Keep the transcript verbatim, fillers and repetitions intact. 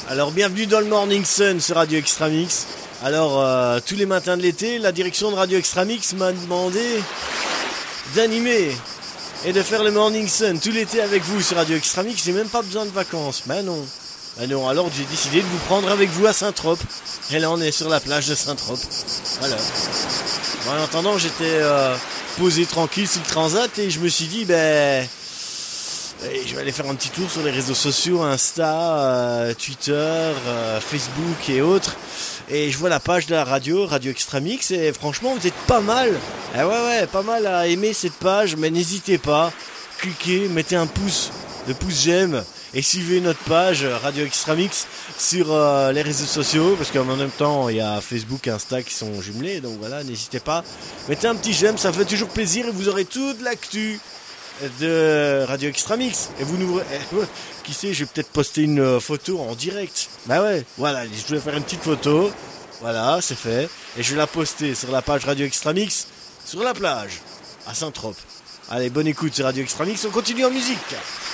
Alors bienvenue dans le Morning Sun sur Radio Extra Mix. Alors euh, tous les matins de l'été, la direction de Radio Extra Mix m'a demandé d'animer et de faire le Morning Sun tout l'été avec vous sur Radio Extra Mix. J'ai même pas besoin de vacances. Ben non. Ben non, alors j'ai décidé de vous prendre avec vous à Saint-Trope. Et là on est sur la plage de Saint-Trope. Voilà. Bon, en attendant j'étais euh, posé tranquille sur le transat et je me suis dit ben... Et je vais aller faire un petit tour sur les réseaux sociaux, Insta, euh, Twitter, euh, Facebook et autres. Et je vois la page de la radio, Radio Extra Mix, et franchement vous êtes pas mal. Eh ouais ouais, pas mal à aimer cette page, mais n'hésitez pas, cliquez, mettez un pouce, le pouce j'aime, et suivez notre page Radio Extra Mix sur euh, les réseaux sociaux, parce qu'en même temps il y a Facebook et Insta qui sont jumelés, donc voilà, n'hésitez pas. Mettez un petit j'aime, ça fait toujours plaisir et vous aurez toute l'actu de Radio Extra Mix. Et vous nous... Qui sait, je vais peut-être poster une photo en direct. Bah ouais, voilà, je voulais faire une petite photo. Voilà, c'est fait. Et je vais la poster sur la page Radio Extra Mix, sur la plage, à Saint-Trope. Allez, bonne écoute sur Radio Extra Mix, on continue en musique.